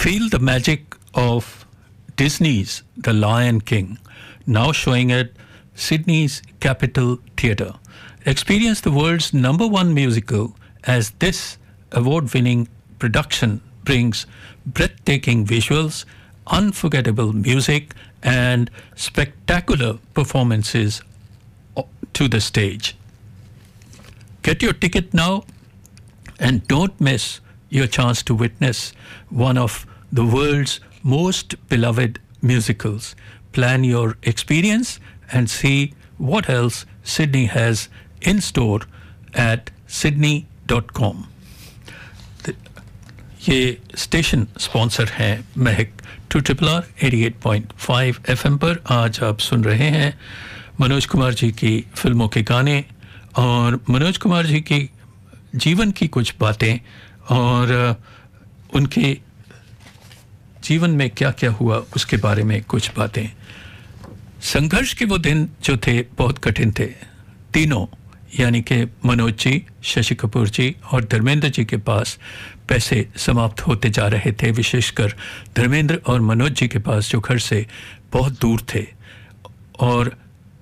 Feel the magic of Disney's The Lion King, now showing at Sydney's Capitol Theatre. Experience the world's #1 musical as this award-winning production brings breathtaking visuals, unforgettable music, and spectacular performances to the stage. Get your ticket now and don't miss your chance to witness one of the world's most beloved musicals. Plan your experience and see what else Sydney has in store at sydney.com. ये station sponsor हैं महक 2RR 88.5 FM पर. आज आप सुन रहे हैं मनोज कुमार जी की फिल्मों के गाने और मनोज कुमार जी की जीवन की कुछ बातें और उनके जीवन में क्या क्या हुआ उसके बारे में कुछ बातें. संघर्ष के वो दिन जो थे बहुत कठिन थे. तीनों यानी कि मनोज जी, शशि कपूर जी और धर्मेंद्र जी के पास पैसे समाप्त होते जा रहे थे, विशेषकर धर्मेंद्र और मनोज जी के पास जो घर से बहुत दूर थे और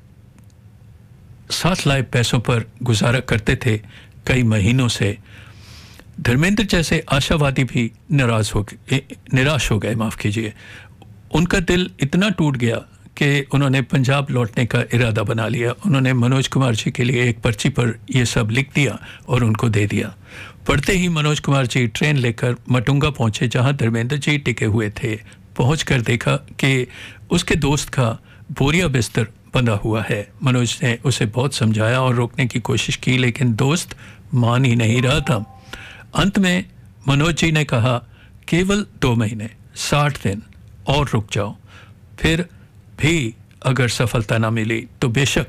साथ लाए पैसों पर गुजारा करते थे कई महीनों से. धर्मेंद्र जैसे आशावादी भी निराश हो गए, माफ़ कीजिए. उनका दिल इतना टूट गया कि उन्होंने पंजाब लौटने का इरादा बना लिया. उन्होंने मनोज कुमार जी के लिए एक पर्ची पर यह सब लिख दिया और उनको दे दिया. पढ़ते ही मनोज कुमार जी ट्रेन लेकर मटुंगा पहुंचे जहां धर्मेंद्र जी टिके हुए थे. पहुंचकर देखा कि उसके दोस्त का बोरिया बिस्तर बंधा हुआ है. मनोज ने उसे बहुत समझाया और रोकने की कोशिश की, लेकिन दोस्त मान ही नहीं रहा था. अंत में मनोज जी ने कहा, केवल 2 महीने 60 दिन और रुक जाओ, फिर भी अगर सफलता ना मिली तो बेशक